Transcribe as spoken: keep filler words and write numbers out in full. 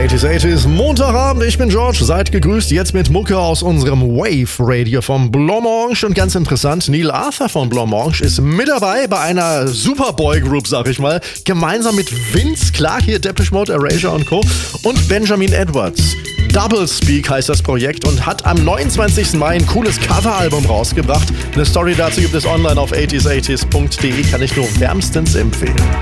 achtziger achtziger, Montagabend, ich bin George, seid gegrüßt, jetzt mit Mucke aus unserem Wave Radio von Blanc-Mange und ganz interessant, Neil Arthur von Blanc-Mange ist mit dabei bei einer Superboy-Group, sag ich mal, gemeinsam mit Vince Clarke, hier Depeche Mode, Erasure und Co. und Benjamin Edwards. Double Speak heißt das Projekt und hat am neunundzwanzigsten Mai ein cooles Coveralbum rausgebracht. Eine Story dazu gibt es online auf achtziger achtziger punkt de, kann ich nur wärmstens empfehlen.